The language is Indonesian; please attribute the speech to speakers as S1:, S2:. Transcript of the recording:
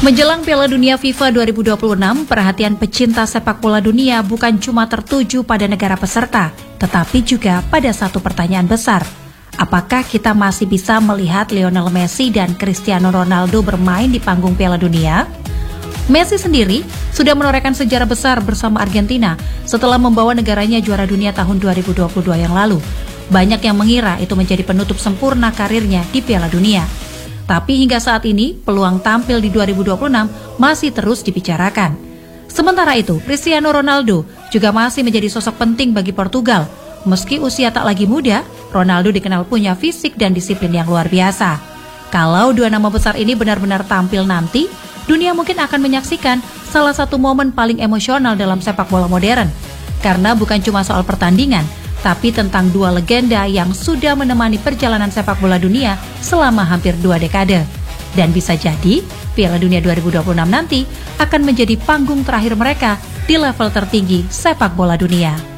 S1: Menjelang Piala Dunia FIFA 2026, perhatian pecinta sepak bola dunia bukan cuma tertuju pada negara peserta, tetapi juga pada satu pertanyaan besar. Apakah kita masih bisa melihat Lionel Messi dan Cristiano Ronaldo bermain di panggung Piala Dunia? Messi sendiri sudah menorehkan sejarah besar bersama Argentina setelah membawa negaranya juara dunia tahun 2022 yang lalu. Banyak yang mengira itu menjadi penutup sempurna karirnya di Piala Dunia. Tapi hingga saat ini, peluang tampil di 2026 masih terus dibicarakan. Sementara itu, Cristiano Ronaldo juga masih menjadi sosok penting bagi Portugal. Meski usia tak lagi muda, Ronaldo dikenal punya fisik dan disiplin yang luar biasa. Kalau dua nama besar ini benar-benar tampil nanti, dunia mungkin akan menyaksikan salah satu momen paling emosional dalam sepak bola modern. Karena bukan cuma soal pertandingan, tapi tentang dua legenda yang sudah menemani perjalanan sepak bola dunia selama hampir 2 dekade. Dan bisa jadi, Piala Dunia 2026 nanti akan menjadi panggung terakhir mereka di level tertinggi sepak bola dunia.